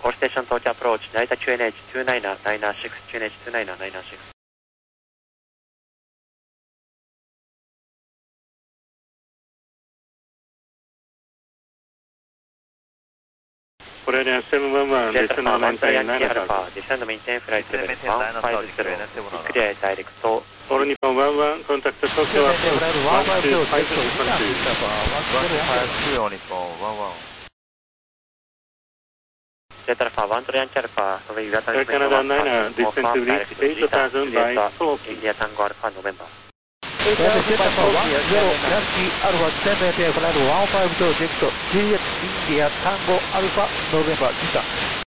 All station Tokyo approach, Narita QNH 29996, QNH 29996. これで711、 Delta Alpha, 1 Descend Yankee Alpha, descend maintain flight level 150, clear direct to All Nippon 11, contact Tokyo approach 125, 152 on Nippon 11. Delta Alpha, 1 Yankee Alpha, November India Air Canada 9, descend to reach 8000 by Tokyo. India Tango Alpha, November. Delta Alpha 10 Yankee Alpha, descend maintain flight 150, direct to Juliet India Tango Alpha, November, Jita.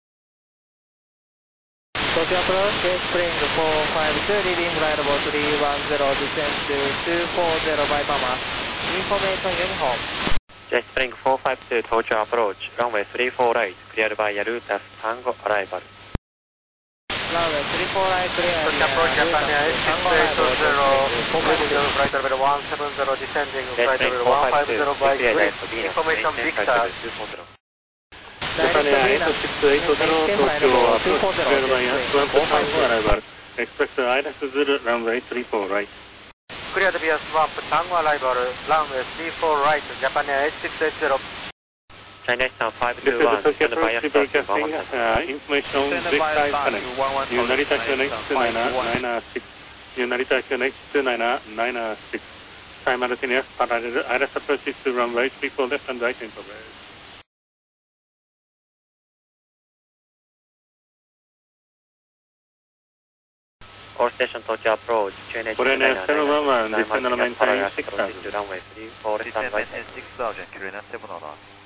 Tokyo approach, spring 452, leading flight level 310, descend to 240 by Pama. Information uniform. Jet Spring 452, Tokyo approach, runway 34 right, cleared by Yaruta Tango arrival. Runway 34 right, cleared by Tokyo approach, Japan Air Tango arrival. 680, flight level 170, descending Jet flight Spring level 452, 150 by cleared grid. by Venus, Information maintain Victor. flight level 240. Japan Air 8680, Tokyo approach, cleared by Yaruta Tango arrival. Expect ILS Zulu, runway 34 right. Cleared via swamp, Tango arrival, runway 34 right, Japan Air 8680. China Eastern This is 521, the Tokyo send by approach, Yaruta broadcasting information Victor Connect. New Narita QNX 29996. New Narita QNX 29996. Simultaneous parallel ILS approaches to runway 34 left and right in progress. All station Tokyo approach, QNH 711, 299, descend and maintain 6000. runway 34 left and right. Descend maintain 6000, Kirina 711.